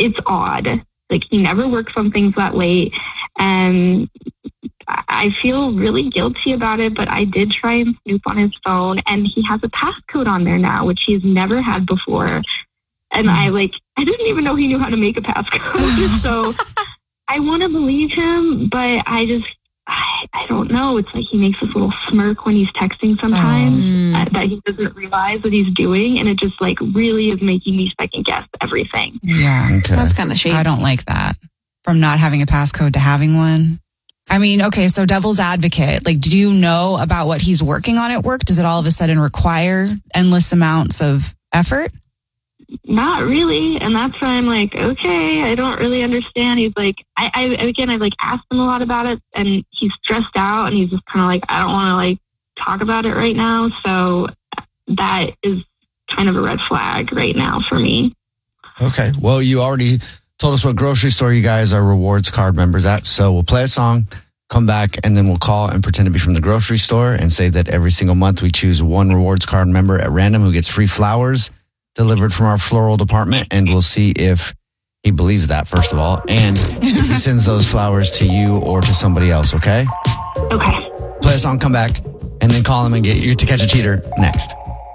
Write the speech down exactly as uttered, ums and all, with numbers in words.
it's odd. Like, he never works on things that late. And I feel really guilty about it, but I did try and snoop on his phone, and he has a passcode on there now, which he's never had before. And I like, I didn't even know he knew how to make a passcode. So I want to believe him, but I just, I, I don't know. It's like he makes this little smirk when he's texting sometimes um, uh, that he doesn't realize what he's doing. And it just like really is making me second guess everything. Yeah. Okay. That's kind of shady. I don't like that. From not having a passcode to having one. I mean, okay, so devil's advocate, like, do you know about what he's working on at work? Does it all of a sudden require endless amounts of effort? Not really. And that's why I'm like, okay, I don't really understand. He's like, I, I again, I like asked him a lot about it, and he's stressed out, and he's just kind of like, I don't want to like talk about it right now. So that is kind of a red flag right now for me. Okay. Well, you already told us what grocery store you guys are rewards card members at. So we'll play a song, come back, and then we'll call and pretend to be from the grocery store and say that every single month we choose one rewards card member at random who gets free flowers delivered from our floral department. And we'll see if he believes that, first of all, and if he sends those flowers to you or to somebody else. Okay. Okay. Play a song, come back, and then call him and get you to catch a cheater next.